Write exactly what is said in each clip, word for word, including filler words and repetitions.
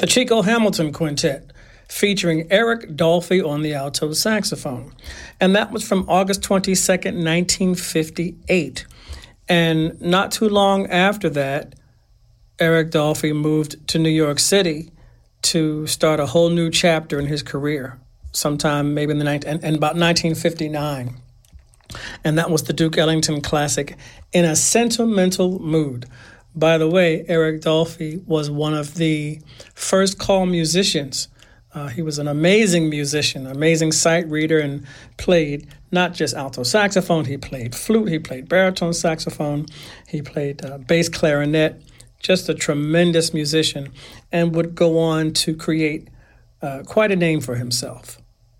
the Chico Hamilton Quintet, featuring Eric Dolphy on the alto saxophone. And that was from August twenty-second, nineteen fifty-eight. And not too long after that, Eric Dolphy moved to New York City to start a whole new chapter in his career, sometime maybe in the nineteen, and, and about nineteen fifty-nine. And that was the Duke Ellington classic, In a Sentimental Mood. By the way, Eric Dolphy was one of the first call musicians. Uh, he was an amazing musician, amazing sight reader, and played not just alto saxophone. He played flute, he played baritone saxophone, he played uh, bass clarinet, just a tremendous musician, and would go on to create uh, quite a name for himself.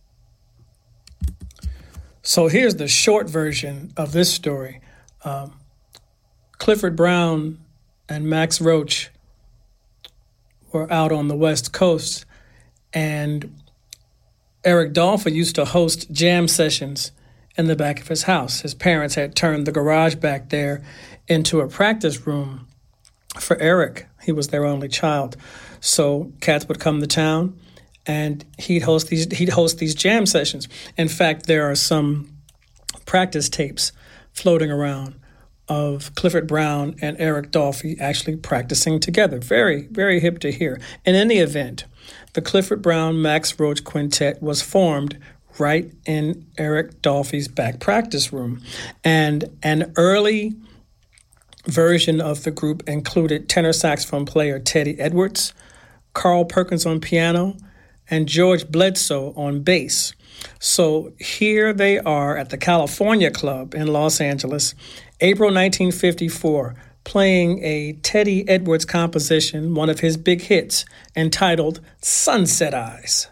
So here's the short version of this story. Um, Clifford Brown and Max Roach were out on the West Coast, and Eric Dolphy used to host jam sessions in the back of his house. His parents had turned the garage back there into a practice room for Eric. He was their only child. So cats would come to town, and he'd host these he'd host these jam sessions. In fact, there are some practice tapes floating around of Clifford Brown and Eric Dolphy actually practicing together. Very, very hip to hear. In any event, the Clifford Brown Max Roach Quintet was formed right in Eric Dolphy's back practice room. And an early version of the group included tenor saxophone player Teddy Edwards, Carl Perkins on piano, and George Bledsoe on bass. So here they are at the California Club in Los Angeles, April nineteen fifty-four, playing a Teddy Edwards composition, one of his big hits, entitled Sunset Eyes.